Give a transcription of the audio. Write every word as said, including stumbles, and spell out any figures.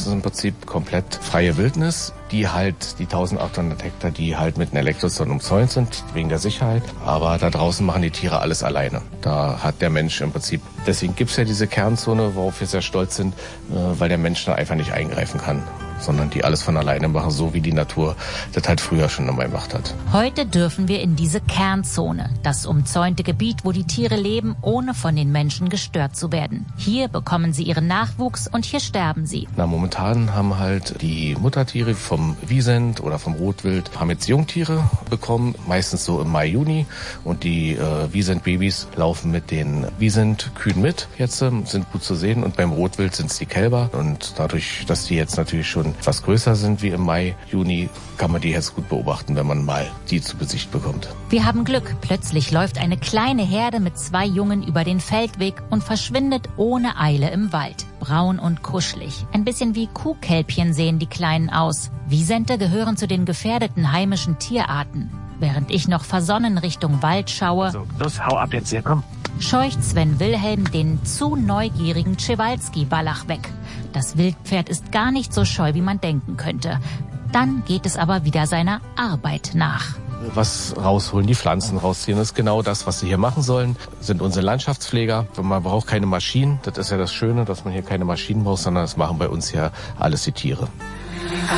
ist im Prinzip komplett freie Wildnis, die halt die eintausendachthundert Hektar, die halt mit einem Elektrozaun umzäunt sind, wegen der Sicherheit. Aber da draußen machen die Tiere alles alleine. Da hat der Mensch im Prinzip, deswegen gibt's ja diese Kernzone, worauf wir sehr stolz sind, weil der Mensch da einfach nicht eingreifen kann, sondern die alles von alleine machen, so wie die Natur das halt früher schon immer gemacht hat. Heute dürfen wir in diese Kernzone, das umzäunte Gebiet, wo die Tiere leben, ohne von den Menschen gestört zu werden. Hier bekommen sie ihren Nachwuchs und hier sterben sie. Na, momentan haben halt die Muttertiere vom Wisent oder vom Rotwild haben jetzt Jungtiere bekommen, meistens so im Mai, Juni. Und die äh, Wisent-Babys laufen mit den Wisent-Kühen mit. Jetzt äh, sind gut zu sehen. Und beim Rotwild sind es die Kälber. Und dadurch, dass die jetzt natürlich schon etwas größer sind wie im Mai, Juni, kann man die jetzt gut beobachten, wenn man mal die zu Gesicht bekommt. Wir haben Glück. Plötzlich läuft eine kleine Herde mit zwei Jungen über den Feldweg und verschwindet ohne Eile im Wald. Braun und kuschelig. Ein bisschen wie Kuhkälbchen sehen die Kleinen aus. Wisente gehören zu den gefährdeten heimischen Tierarten. Während ich noch versonnen Richtung Wald schaue, so, los, hau ab jetzt hier, komm. Scheucht Sven Wilhelm den zu neugierigen Przewalski-Wallach weg. Das Wildpferd ist gar nicht so scheu, wie man denken könnte. Dann geht es aber wieder seiner Arbeit nach. Was rausholen, die Pflanzen rausziehen, das ist genau das, was sie hier machen sollen, sind unsere Landschaftspfleger. Man braucht keine Maschinen, das ist ja das Schöne, dass man hier keine Maschinen braucht, sondern das machen bei uns ja alles die Tiere.